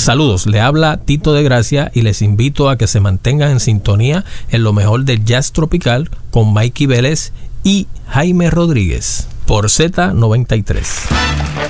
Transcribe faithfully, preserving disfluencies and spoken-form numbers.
Saludos, le habla Tito de Gracia y les invito a que se mantengan en sintonía en lo mejor del jazz tropical con Mikey Vélez y Jaime Rodríguez por Z noventa y tres.